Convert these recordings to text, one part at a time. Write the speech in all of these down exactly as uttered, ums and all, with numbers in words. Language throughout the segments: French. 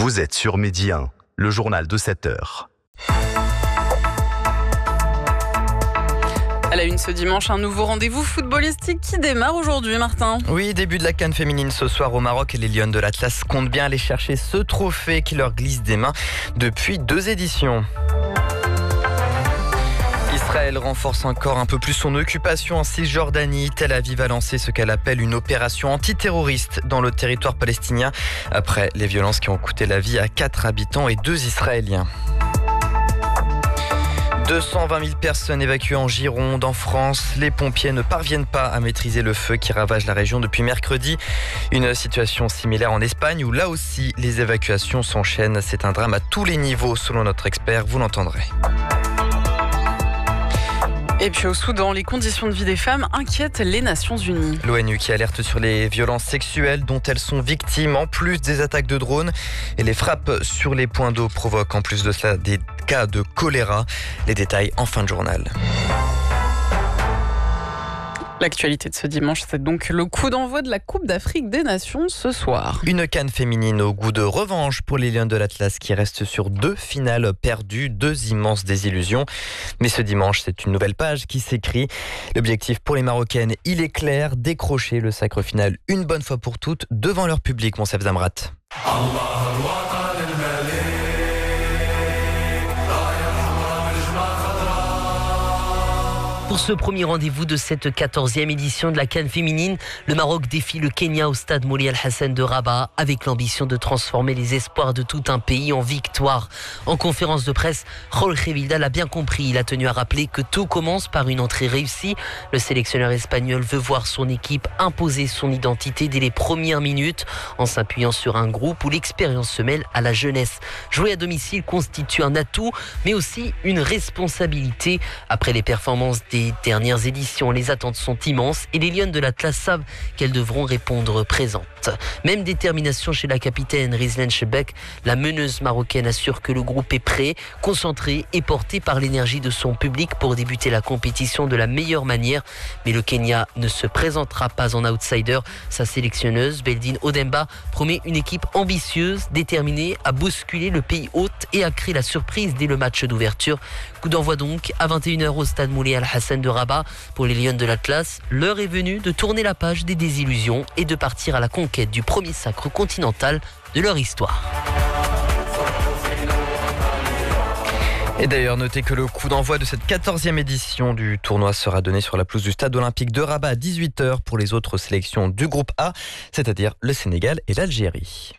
Vous êtes sur Midi un, le journal de sept heures. À la une ce dimanche, un nouveau rendez-vous footballistique qui démarre aujourd'hui, Martin. Oui, début de la CAN féminine ce soir au Maroc et les Lionnes de l'Atlas comptent bien aller chercher ce trophée qui leur glisse des mains depuis deux éditions. Israël renforce encore un peu plus son occupation en Cisjordanie. Tel Aviv a lancé ce qu'elle appelle une opération antiterroriste dans le territoire palestinien après les violences qui ont coûté la vie à quatre habitants et deux Israéliens. deux cent vingt mille personnes évacuées en Gironde, en France. Les pompiers ne parviennent pas à maîtriser le feu qui ravage la région depuis mercredi. Une situation similaire en Espagne où là aussi les évacuations s'enchaînent. C'est un drame à tous les niveaux selon notre expert, vous l'entendrez. Et puis au Soudan, les conditions de vie des femmes inquiètent les Nations Unies. L'ONU qui alerte sur les violences sexuelles dont elles sont victimes, en plus des attaques de drones. Et les frappes sur les points d'eau provoquent en plus de cela des cas de choléra. Les détails en fin de journal. L'actualité de ce dimanche, c'est donc le coup d'envoi de la Coupe d'Afrique des Nations ce soir. Une CAN féminine au goût de revanche pour les Lions de l'Atlas qui restent sur deux finales perdues, deux immenses désillusions. Mais ce dimanche, c'est une nouvelle page qui s'écrit. L'objectif pour les Marocaines, il est clair, décrocher le sacre final une bonne fois pour toutes devant leur public, Monsef Zamrat. Pour ce premier rendez-vous de cette quatorzième édition de la CAN féminine, le Maroc défie le Kenya au stade Moulay Al-Hassan de Rabat avec l'ambition de transformer les espoirs de tout un pays en victoire. En conférence de presse, Jorge Vilda l'a bien compris. Il a tenu à rappeler que tout commence par une entrée réussie. Le sélectionneur espagnol veut voir son équipe imposer son identité dès les premières minutes en s'appuyant sur un groupe où l'expérience se mêle à la jeunesse. Jouer à domicile constitue un atout, mais aussi une responsabilité. Après les performances des dernières éditions, les attentes sont immenses et les Lionnes de l'Atlas savent qu'elles devront répondre présentes. Même détermination chez la capitaine Rizlen Chebek. La meneuse marocaine assure que le groupe est prêt, concentré et porté par l'énergie de son public pour débuter la compétition de la meilleure manière. Mais le Kenya ne se présentera pas en outsider. Sa sélectionneuse, Beldine Odemba, promet une équipe ambitieuse, déterminée à bousculer le pays hôte et à créer la surprise dès le match d'ouverture. Coup d'envoi donc à vingt et une heures au stade Moulay Al-Hassan de Rabat. Pour les Lionnes de l'Atlas, l'heure est venue de tourner la page des désillusions et de partir à la conquête du premier sacre continental de leur histoire. Et d'ailleurs, notez que le coup d'envoi de cette quatorzième édition du tournoi sera donné sur la pelouse du stade olympique de Rabat à dix-huit heures pour les autres sélections du groupe A, c'est-à-dire le Sénégal et l'Algérie.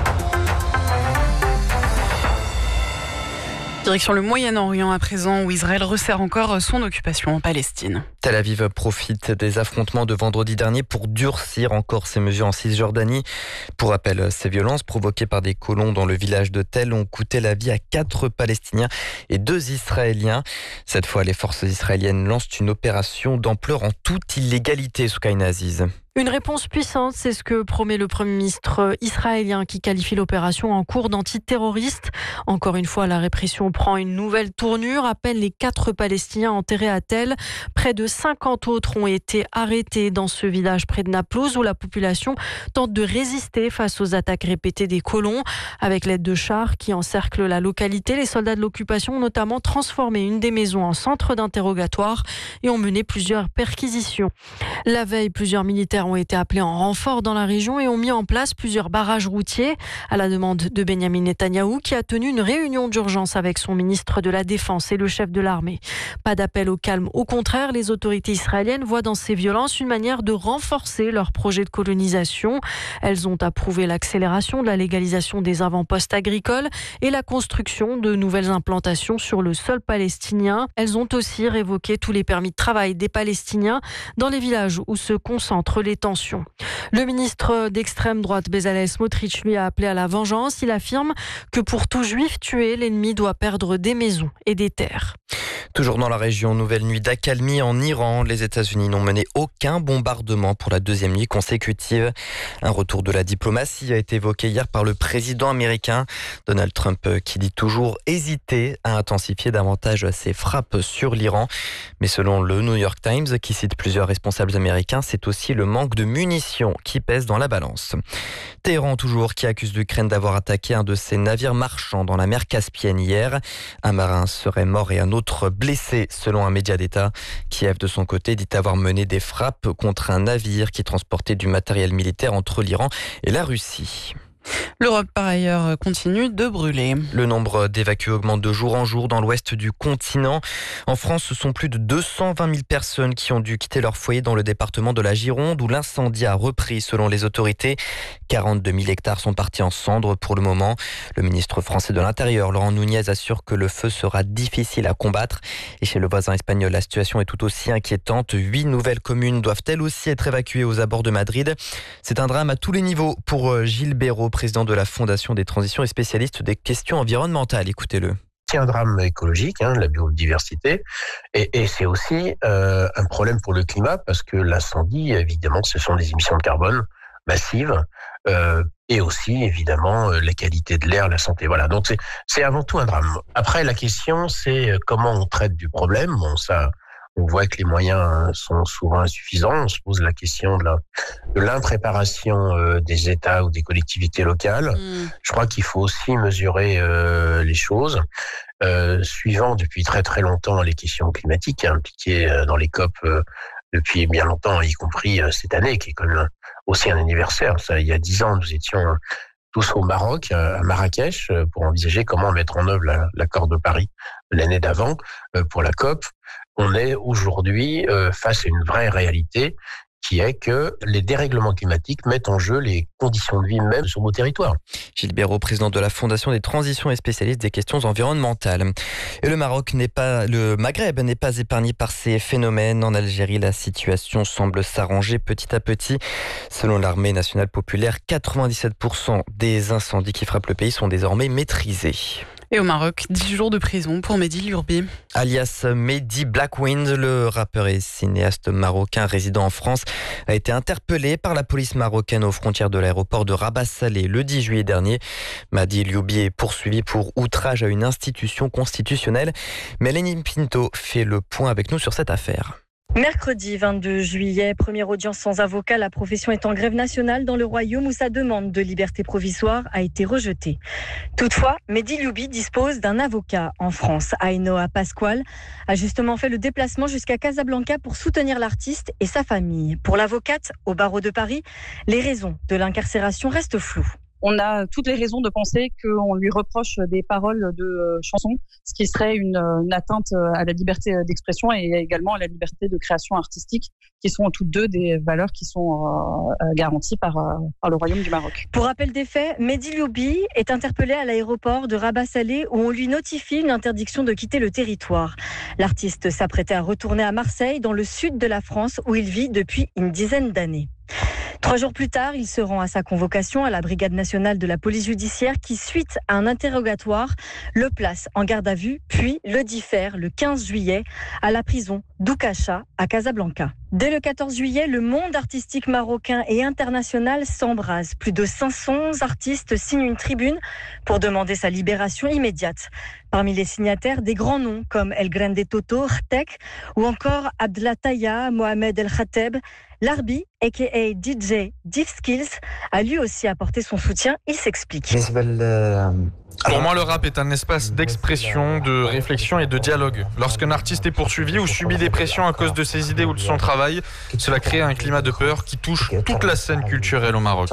Direction le Moyen-Orient à présent, où Israël resserre encore son occupation en Palestine. Tel Aviv profite des affrontements de vendredi dernier pour durcir encore ses mesures en Cisjordanie. Pour rappel, ces violences provoquées par des colons dans le village de Tel ont coûté la vie à quatre Palestiniens et deux Israéliens. Cette fois, les forces israéliennes lancent une opération d'ampleur en toute illégalité, Soukaina Aziz. Une réponse puissante, c'est ce que promet le Premier ministre israélien qui qualifie l'opération en cours d'antiterroriste. Encore une fois, la répression prend une nouvelle tournure. À peine les quatre Palestiniens enterrés à Tel, près de cinquante autres ont été arrêtés dans ce village près de Naplouse où la population tente de résister face aux attaques répétées des colons. Avec l'aide de chars qui encerclent la localité, les soldats de l'occupation ont notamment transformé une des maisons en centre d'interrogatoire et ont mené plusieurs perquisitions. La veille, plusieurs militaires ont été appelés en renfort dans la région et ont mis en place plusieurs barrages routiers à la demande de Benyamin Netanyahou qui a tenu une réunion d'urgence avec son ministre de la Défense et le chef de l'armée. Pas d'appel au calme. Au contraire, les autorités israéliennes voient dans ces violences une manière de renforcer leur projet de colonisation. Elles ont approuvé l'accélération de la légalisation des avant-postes agricoles et la construction de nouvelles implantations sur le sol palestinien. Elles ont aussi révoqué tous les permis de travail des Palestiniens dans les villages où se concentrent les tensions. Le ministre d'extrême droite Bezalel Smotrich lui a appelé à la vengeance. Il affirme que pour tout juif tué, l'ennemi doit perdre des maisons et des terres. Toujours dans la région, nouvelle nuit d'accalmie en Iran. Les États-Unis n'ont mené aucun bombardement pour la deuxième nuit consécutive. Un retour de la diplomatie a été évoqué hier par le président américain. Donald Trump qui dit toujours hésiter à intensifier davantage ses frappes sur l'Iran. Mais selon le New York Times, qui cite plusieurs responsables américains, c'est aussi le manque de munitions qui pèse dans la balance. Téhéran toujours, qui accuse l'Ukraine d'avoir attaqué un de ses navires marchands dans la mer Caspienne hier. Un marin serait mort et un autre blessé selon un média d'État. Kiev de son côté dit avoir mené des frappes contre un navire qui transportait du matériel militaire entre l'Iran et la Russie. L'Europe, par ailleurs, continue de brûler. Le nombre d'évacués augmente de jour en jour dans l'ouest du continent. En France, ce sont plus de deux cent vingt mille personnes qui ont dû quitter leur foyer dans le département de la Gironde, où l'incendie a repris selon les autorités. quarante-deux mille hectares sont partis en cendres pour le moment. Le ministre français de l'Intérieur, Laurent Nunez, assure que le feu sera difficile à combattre. Et chez le voisin espagnol, la situation est tout aussi inquiétante. Huit nouvelles communes doivent elles aussi être évacuées aux abords de Madrid. C'est un drame à tous les niveaux pour Gilles Béraud, président de la Fondation des transitions et spécialiste des questions environnementales. Écoutez-le. C'est un drame écologique, hein, la biodiversité, et, et c'est aussi euh, un problème pour le climat parce que l'incendie, évidemment, ce sont des émissions de carbone massives euh, et aussi, évidemment, euh, la qualité de l'air, la santé. Voilà, donc c'est, c'est avant tout un drame. Après, la question, c'est comment on traite du problème. Bon, ça... On voit que les moyens sont souvent insuffisants. On se pose la question de, la, de l'impréparation euh, des États ou des collectivités locales. Mmh. Je crois qu'il faut aussi mesurer euh, les choses. Euh, suivant depuis très très longtemps les questions climatiques impliquées euh, dans les COP euh, depuis bien longtemps, y compris euh, cette année, qui est quand même aussi un anniversaire. Ça, il y a dix ans, nous étions euh, tous au Maroc, à Marrakech, euh, pour envisager comment mettre en œuvre la, l'accord de Paris l'année d'avant euh, pour la COP. On est aujourd'hui euh, face à une vraie réalité qui est que les dérèglements climatiques mettent en jeu les conditions de vie même sur nos territoires. Gilles Béraud, président de la Fondation des transitions et spécialiste des questions environnementales. Et le Maroc n'est pas, le Maghreb n'est pas épargné par ces phénomènes. En Algérie, la situation semble s'arranger petit à petit. Selon l'armée nationale populaire, quatre-vingt-dix-sept pour cent des incendies qui frappent le pays sont désormais maîtrisés. Et au Maroc, dix jours de prison pour Mehdi Lurbi. Alias Mehdi Blackwind, le rappeur et cinéaste marocain résidant en France, a été interpellé par la police marocaine aux frontières de l'aéroport de Rabat Salé le dix juillet dernier. Mehdi Lurbi est poursuivi pour outrage à une institution constitutionnelle. Mélanie Pinto fait le point avec nous sur cette affaire. Mercredi vingt-deux juillet, première audience sans avocat. La profession est en grève nationale dans le royaume où sa demande de liberté provisoire a été rejetée. Toutefois, Mehdi Lurbi dispose d'un avocat en France. Ainoa Pasquale a justement fait le déplacement jusqu'à Casablanca pour soutenir l'artiste et sa famille. Pour l'avocate au barreau de Paris, les raisons de l'incarcération restent floues. On a toutes les raisons de penser qu'on lui reproche des paroles de chansons, ce qui serait une, une atteinte à la liberté d'expression et également à la liberté de création artistique, qui sont toutes deux des valeurs qui sont euh, garanties par, euh, par le Royaume du Maroc. Pour rappel des faits, Mehdi Lurbi est interpellé à l'aéroport de Rabat Salé où on lui notifie une interdiction de quitter le territoire. L'artiste s'apprêtait à retourner à Marseille, dans le sud de la France, où il vit depuis une dizaine d'années. Trois jours plus tard, il se rend à sa convocation à la Brigade nationale de la police judiciaire qui, suite à un interrogatoire, le place en garde à vue, puis le diffère le quinze juillet à la prison d'Oukacha à Casablanca. Dès le quatorze juillet, le monde artistique marocain et international s'embrase. Plus de cinq cents artistes signent une tribune pour demander sa libération immédiate. Parmi les signataires, des grands noms comme El Grande Toto, Rtek ou encore Abdelataya, Mohamed El Khateb. Larbi, a k a. D J Diff Skills, a lui aussi apporté son soutien. Il s'explique. Pour moi, le rap est un espace d'expression, de réflexion et de dialogue. Lorsqu'un artiste est poursuivi ou subit des pressions à cause de ses idées ou de son travail, cela crée un climat de peur qui touche toute la scène culturelle au Maroc.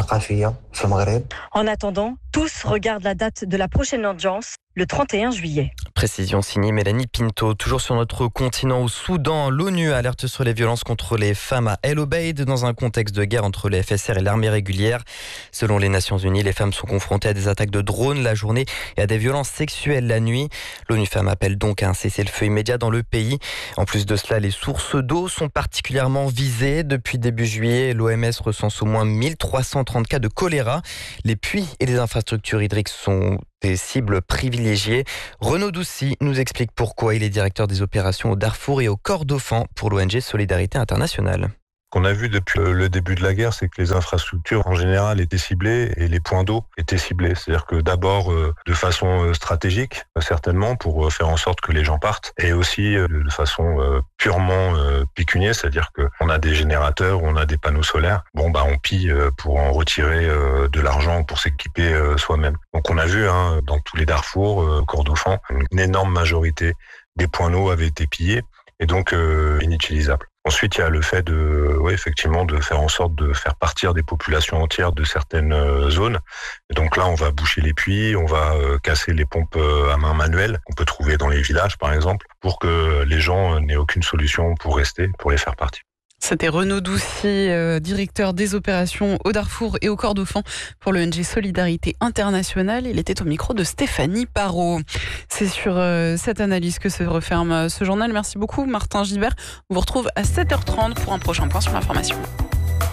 En attendant, tous regardent la date de la prochaine audience, le trente et un juillet. Précision signée Mélanie Pinto. Toujours sur notre continent, au Soudan, l'ONU alerte sur les violences contre les femmes à El Obeid dans un contexte de guerre entre les F S R et l'armée régulière. Selon les Nations Unies, les femmes sont confrontées à des attaques de drones la journée et à des violences sexuelles la nuit. L'ONU Femmes appelle donc à un cessez-le-feu immédiat dans le pays. En plus de cela, les sources d'eau sont particulièrement visées. Depuis début juillet, l'O M S recense au moins mille trois cent trente cas de choléra. Les puits et les infrastructures hydriques sont des cibles privilégiées. Renaud Doucy nous explique pourquoi. Il est directeur des opérations au Darfour et au Kordofan pour l'O N G Solidarité Internationale. Ce qu'on a vu depuis le début de la guerre, c'est que les infrastructures en général étaient ciblées et les points d'eau étaient ciblés. C'est-à-dire que d'abord de façon stratégique, certainement, pour faire en sorte que les gens partent, et aussi de façon purement pécuniaire, c'est-à-dire qu'on a des générateurs, on a des panneaux solaires. Bon, bah on pille pour en retirer de l'argent pour s'équiper soi-même. Donc on a vu hein, dans tous les Darfours, Kordofan, une énorme majorité des points d'eau avaient été pillés et donc euh, inutilisables. Ensuite, il y a le fait de, ouais, effectivement, de faire en sorte de faire partir des populations entières de certaines zones. Et donc là, on va boucher les puits, on va euh, casser les pompes à main manuelle qu'on peut trouver dans les villages, par exemple, pour que les gens n'aient aucune solution pour rester, pour les faire partir. C'était Renaud Doucy, euh, directeur des opérations au Darfour et au Kordofan pour l'O N G Solidarité Internationale. Il était au micro de Stéphanie Parot. C'est sur euh, cette analyse que se referme ce journal. Merci beaucoup Martin Gibert. On vous retrouve à sept heures trente pour un prochain point sur l'information.